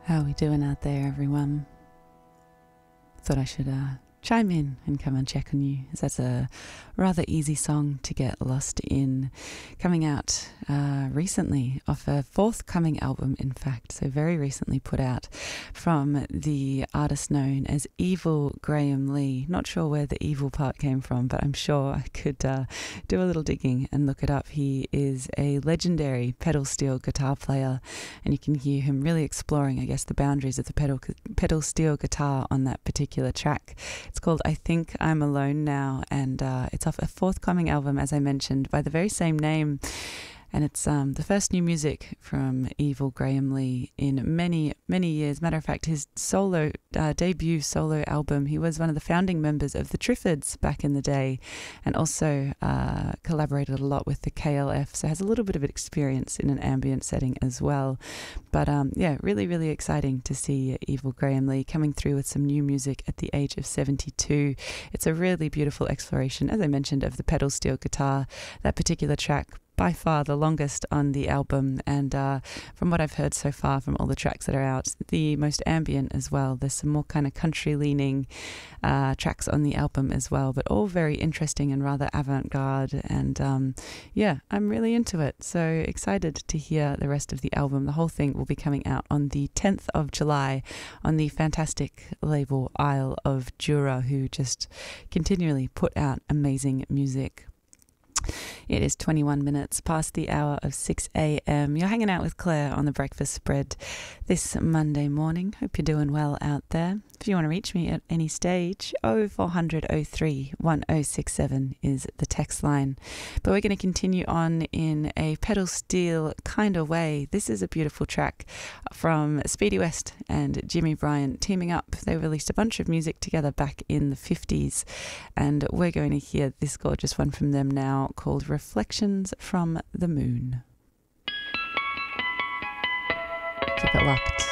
How are we doing out there, everyone? Thought I should chime in and come and check on you, as that's a rather easy song to get lost in. Coming out recently off a forthcoming album, in fact, so very recently put out from the artist known as Evil Graham Lee. Not sure where the evil part came from, but I'm sure I could do a little digging and look it up. He is a legendary pedal steel guitar player, and you can hear him really exploring, I guess, the boundaries of the pedal steel guitar on that particular track. It's called I Think I'm Alone Now, and it's off a forthcoming album, as I mentioned, by the very same name. And it's the first new music from Evil Graham Lee in many, many years. Matter of fact, his solo debut solo album, he was one of the founding members of the Triffids back in the day, and also collaborated a lot with the KLF, so has a little bit of experience in an ambient setting as well. But yeah, really, really exciting to see Evil Graham Lee coming through with some new music at the age of 72. It's a really beautiful exploration, as I mentioned, of the pedal steel guitar. That particular track, by far the longest on the album, and from what I've heard so far from all the tracks that are out, the most ambient as well. There's some more kind of country leaning tracks on the album as well, but all very interesting and rather avant-garde, and yeah, I'm really into it. So excited to hear the rest of the album. The whole thing will be coming out on the 10th of July on the fantastic label Isle of Jura, who just continually put out amazing music. It is 21 minutes past the hour of 6 a.m. You're hanging out with Claire on the breakfast spread this Monday morning. Hope you're doing well out there. If you want to reach me at any stage, 0400 03 1067 is the text line. But we're going to continue on in a pedal steel kind of way. This is a beautiful track from Speedy West and Jimmy Bryant teaming up. They released a bunch of music together back in the 50s, and we're going to hear this gorgeous one from them now called Reflections from the Moon. Keep it locked.